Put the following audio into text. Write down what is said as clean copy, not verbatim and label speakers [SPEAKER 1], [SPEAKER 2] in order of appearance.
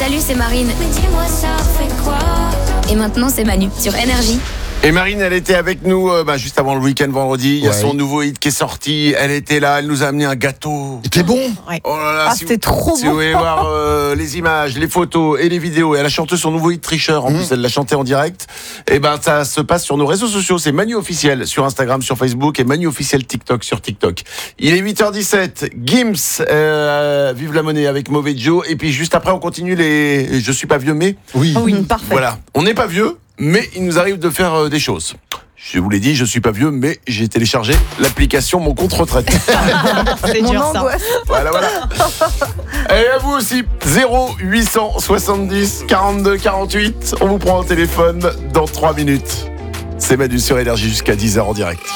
[SPEAKER 1] Salut, c'est Marine. Mais dis-moi, ça fait quoi? Et maintenant, c'est Manu sur Énergie.
[SPEAKER 2] Et Marine, elle était avec nous juste avant le week-end vendredi. Il y a son nouveau hit qui est sorti. Elle était là, elle nous a amené un gâteau.
[SPEAKER 3] C'était bon.
[SPEAKER 4] Ouais.
[SPEAKER 2] Oh là là,
[SPEAKER 4] C'était trop
[SPEAKER 2] si
[SPEAKER 4] bon.
[SPEAKER 2] vous voulez voir les images, les photos et les vidéos, elle a chanté son nouveau hit Tricheur. En plus, elle l'a chanté en direct. Et ça se passe sur nos réseaux sociaux. C'est Manu Officiel sur Instagram, sur Facebook et Manu Officiel TikTok sur TikTok. Il est 8h17. Gims, Vive la monnaie avec Mauvais Joe. Et puis juste après, on continue les Je suis pas vieux mais.
[SPEAKER 3] Oui.
[SPEAKER 4] Oui, parfait.
[SPEAKER 2] Voilà, on n'est pas vieux, mais il nous arrive de faire des choses. Je vous l'ai dit, je suis pas vieux, mais j'ai téléchargé l'application Mon Compte Retraite.
[SPEAKER 4] C'est
[SPEAKER 5] Mon
[SPEAKER 4] dur ça.
[SPEAKER 5] angoisse.
[SPEAKER 2] Voilà. Et à vous aussi, 0870 42 48. On vous prend au téléphone dans 3 minutes. C'est Manu sur Énergie jusqu'à 10h en direct.